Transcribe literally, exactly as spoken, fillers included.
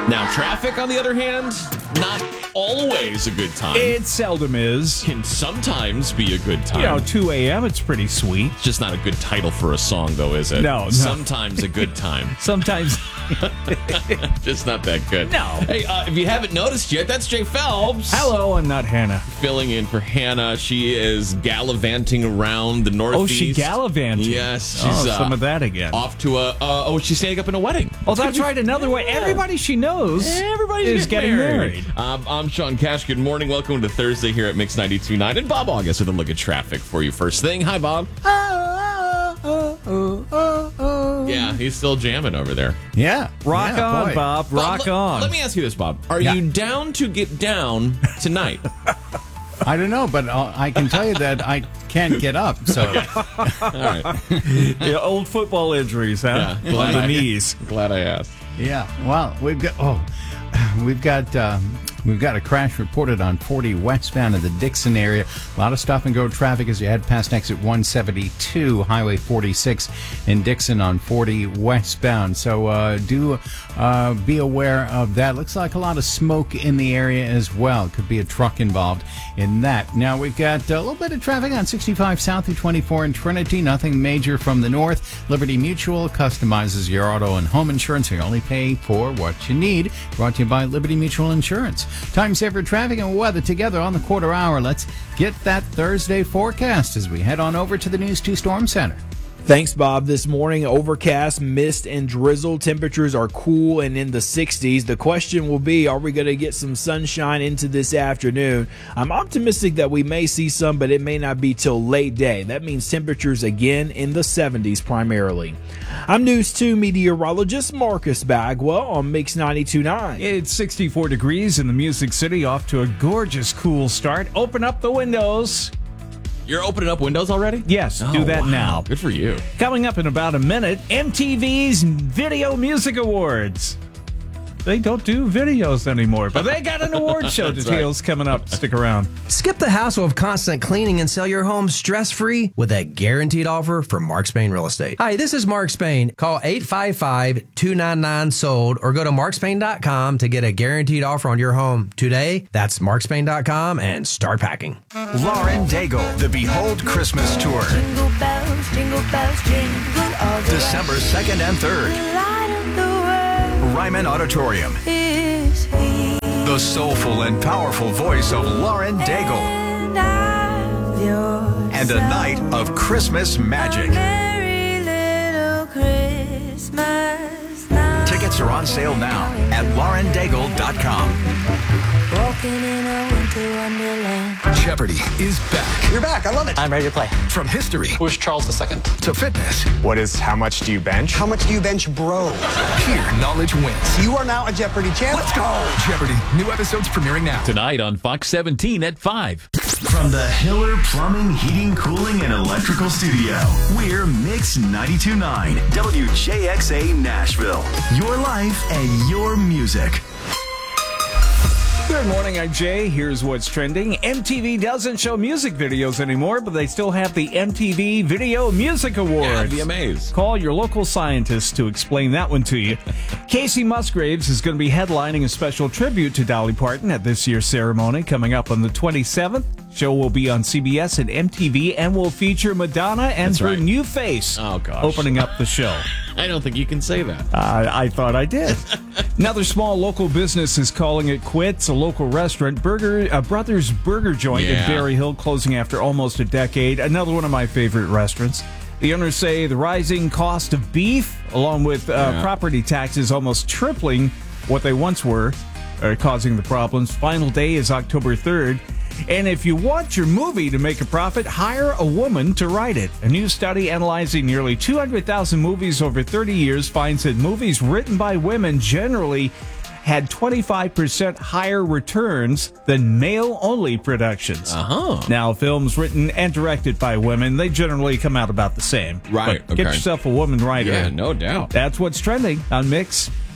Now, traffic, on the other hand, not always a good time. It seldom is. Can sometimes be a good time. You know, two a.m., it's pretty sweet. It's just not a good title for a song, though, is it? No, no. Sometimes a good time. Sometimes. Just not that good. No. Hey, uh, if you haven't noticed yet, that's Jay Phelps. Hello, I'm not Hannah. Filling in for Hannah. She is gallivanting around the Northeast. Oh, she gallivanting. Yes. She's, oh, some uh, of that again. Off to a, uh, oh, she's standing up in a wedding. Oh, that's right. Another way. Everybody she knows Everybody's is getting married. married. Um, I'm Sean Cash. Good morning. Welcome to Thursday here at Mix ninety-two point nine. And Bob August with a look at traffic for you first thing. Hi, Bob. Oh, oh, oh, oh, oh. Yeah, he's still jamming over there. Yeah. Rock yeah, on, boy. Bob. Rock Bob, let, on. Let me ask you this, Bob. Are Yeah. you down to get down tonight? I don't know, but I'll, I can tell you that I can't get up. So All right. Yeah, old football injuries, huh? Yeah, On glad the I- knees. Glad I asked. yeah. Well, we've got oh, we've got um, we've got a crash reported on forty westbound in the Dixon area. A lot of stop and go traffic as you head past exit one seventy-two, Highway forty-six in Dixon on forty westbound. So uh, do uh, be aware of that. Looks like a lot of smoke in the area as well. Could be a truck involved in that. Now we've got a little bit of traffic on sixty-five south through twenty-four in Trinity. Nothing major from the north. Liberty Mutual customizes your auto and home insurance. You only pay for what you need. Brought to you by Liberty Mutual Insurance. Time saver traffic and weather together on the quarter hour. Let's get that Thursday forecast as we head on over to the News two Storm Center. Thanks, Bob. This morning, overcast, mist, and drizzle. Temperatures are cool and in the sixties. The question will be, are we going to get some sunshine into this afternoon? I'm optimistic that we may see some, but it may not be till late day. That means temperatures again in the seventies primarily. I'm News two meteorologist Marcus Bagwell on Mix ninety-two point nine. It's sixty-four degrees in the Music City, off to a gorgeous cool start. Open up the windows. You're opening up windows already? Yes, Oh, do that wow. now. Good for you. Coming up in about a minute, M T V's Video Music Awards. They don't do videos anymore, but they got an award show. Details coming up. Stick around. Skip the hassle of constant cleaning and sell your home stress-free with a guaranteed offer from Mark Spain Real Estate. Hi, this is Mark Spain. Call eight five five, two nine nine, sold or go to mark spain dot com to get a guaranteed offer on your home today. That's mark spain dot com and start packing. Lauren Daigle, the Behold Christmas Tour. Jingle bells, jingle bells, jingle all the way. December second and third. The light of the world Ryman Auditorium. is he. The soulful and powerful voice of Lauren Daigle. And I'm yours. And a night of Christmas A magic. merry little Christmas night. Tickets are on sale now at lauren daigle dot com. Walking in a winter wonderland. Jeopardy is back. You're back. I love it. I'm ready to play. From history Who's Charles the Second? to fitness, What is how much do you bench? How much do you bench, bro? here knowledge wins. You are now a Jeopardy champ. Let's go! Jeopardy! New episodes premiering now. Tonight on Fox seventeen at five. From the Hiller Plumbing, Heating, Cooling, and Electrical Studio, we're Mix ninety-two point nine, W J X A Nashville. Your life and your music. Good morning, I'm Jay. Here's what's trending. M T V doesn't show music videos anymore, but they still have the M T V Video Music Awards. Yeah, V M As. Call your local scientists to explain that one to you. Casey Musgraves is going to be headlining a special tribute to Dolly Parton at this year's ceremony coming up on the twenty-seventh. Show will be on C B S and M T V and will feature Madonna and That's her right. new face Oh, gosh. opening up the show. I don't think you can say that. Uh, I thought I did. Another small local business is calling it quits. A local restaurant, Burger uh, Brothers Burger Joint Yeah. in Berry Hill, closing after almost a decade. Another one of my favorite restaurants. The owners say the rising cost of beef, along with uh, Yeah. property taxes almost tripling what they once were, are causing the problems. Final day is October third. And if you want your movie to make a profit, hire a woman to write it. A new study analyzing nearly two hundred thousand movies over thirty years finds that movies written by women generally had twenty-five percent higher returns than male-only productions. Uh-huh. Now, films written and directed by women, they generally come out about the same. Right, But get okay. yourself a woman writer. Yeah, no doubt. That's what's trending on Mix